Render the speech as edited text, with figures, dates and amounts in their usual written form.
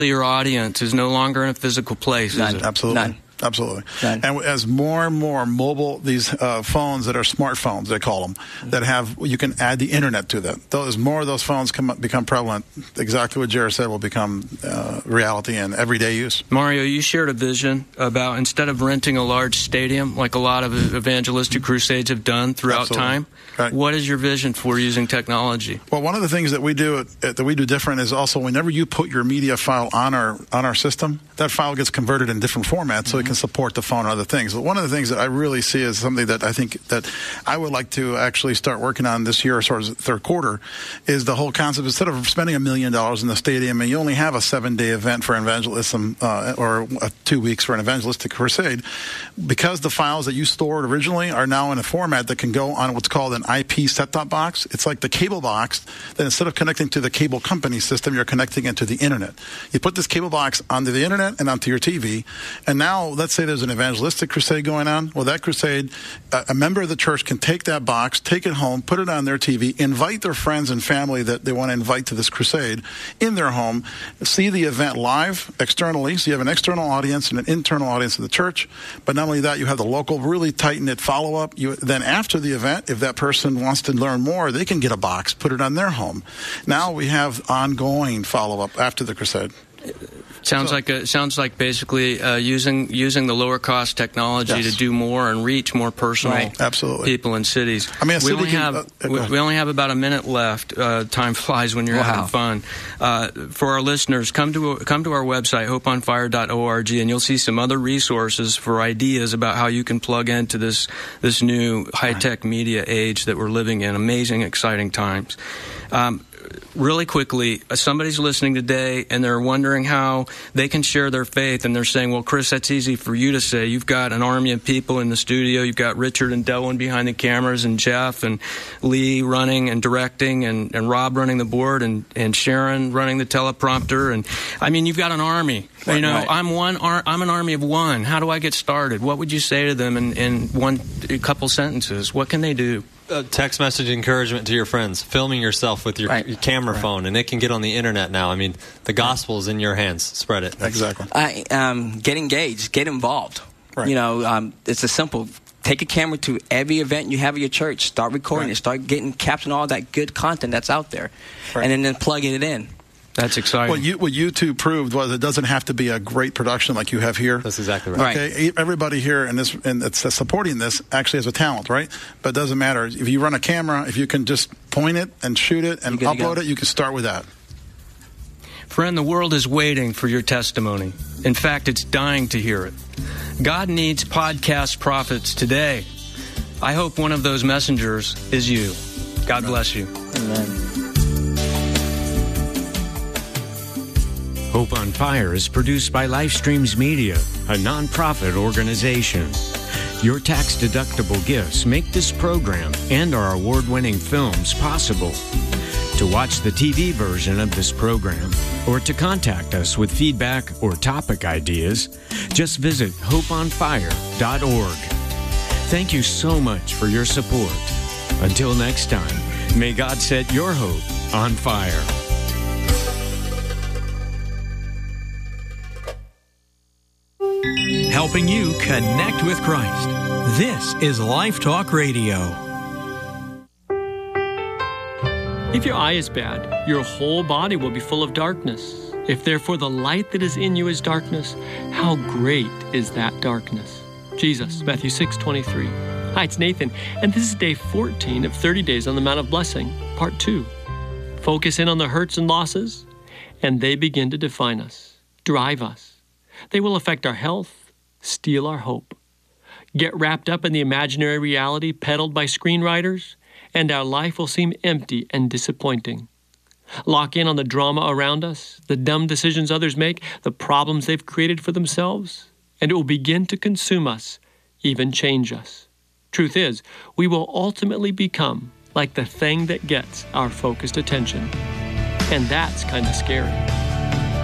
Your audience is no longer in a physical place, is it? Absolutely. None. Absolutely. None. And as more and more mobile, these phones that are smartphones, they call them, that have, you can add the internet to them. As more of those phones become prevalent, exactly what Jared said will become reality and everyday use. Mario, you shared a vision about, instead of renting a large stadium, like a lot of evangelistic crusades have done throughout time, right. What is your vision for using technology? Well, one of the things that we do different is also whenever you put your media file on our system, that file gets converted in different formats so it can support the phone and other things. But one of the things that I really see is something that I think that I would like to actually start working on this year, sort of third quarter, is the whole concept. Instead of spending $1 million in the stadium and you only have a 7-day event for evangelism or 2 weeks for an evangelistic crusade, because the files that you stored originally are now in a format that can go on what's called an IP set-top box. It's like the cable box that instead of connecting to the cable company system, you're connecting it to the internet. You put this cable box onto the internet and onto your TV, and now let's say there's an evangelistic crusade going on. Well, that crusade, a member of the church can take that box, take it home, put it on their TV, invite their friends and family that they want to invite to this crusade in their home, see the event live externally. So you have an external audience and an internal audience of the church. But not only that, you have the local, really tight-knit follow-up. Then after the event, if that person wants to learn more, they can get a box, put it on their home. Now we have ongoing follow-up after the crusade. Sounds like basically using the lower cost technology to do more and reach more personal people in cities. I mean, we only have about a minute left. Time flies when you're having fun. For our listeners, come to our website, hopeonfire.org, and you'll see some other resources for ideas about how you can plug into this new high-tech media age that we're living in. Amazing, exciting times. Really quickly, somebody's listening today and they're wondering how they can share their faith, and they're saying, well, Chris, that's easy for you to say. You've got an army of people in the studio. You've got Richard and Delwyn behind the cameras, and Jeff and Lee running and directing, and Rob running the board, and Sharon running the teleprompter. And I mean, you've got an army. Right, I'm an army of one. How do I get started? What would you say to them in a couple sentences? What can they do? Text message encouragement to your friends, filming yourself with your camera phone, and it can get on the internet now. I mean, the gospel is in your hands. Spread it. Exactly. Get engaged. Get involved. Right. It's a simple. Take a camera to every event you have at your church. Start recording it. Start capturing all that good content that's out there, and then plugging it in. That's exciting. What YouTube proved was it doesn't have to be a great production like you have here. That's exactly right. Okay, everybody here and that's supporting this actually has a talent, right? But it doesn't matter if you run a camera. If you can just point it and shoot it and upload it, you can start with that. Friend, the world is waiting for your testimony. In fact, it's dying to hear it. God needs podcast prophets today. I hope one of those messengers is you. God bless you. Amen. Hope on Fire is produced by Lifestreams Media, a nonprofit organization. Your tax-deductible gifts make this program and our award-winning films possible. To watch the TV version of this program or to contact us with feedback or topic ideas, just visit hopeonfire.org. Thank you so much for your support. Until next time, may God set your hope on fire. Helping you connect with Christ. This is Life Talk Radio. If your eye is bad, your whole body will be full of darkness. If therefore the light that is in you is darkness, how great is that darkness? Jesus, Matthew 6:23. Hi, it's Nathan, and this is day 14 of 30 Days on the Mount of Blessing, part 2. Focus in on the hurts and losses, and they begin to define us, drive us. They will affect our health, steal our hope. Get wrapped up in the imaginary reality peddled by screenwriters, and our life will seem empty and disappointing. Lock in on the drama around us, the dumb decisions others make, the problems they've created for themselves, and it will begin to consume us, even change us. Truth is, we will ultimately become like the thing that gets our focused attention. And that's kind of scary.